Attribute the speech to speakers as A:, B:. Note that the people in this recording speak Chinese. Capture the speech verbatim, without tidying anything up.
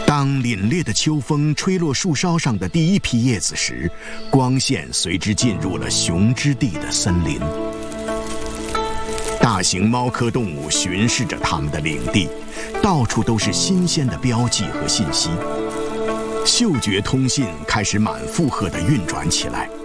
A: 当凛冽的秋风吹落树梢上的第一批叶子时，光线随之进入了熊之地的森林。大型猫科动物巡视着它们的领地，到处都是新鲜的标记和信息。嗅觉通信开始满负荷地运转起来。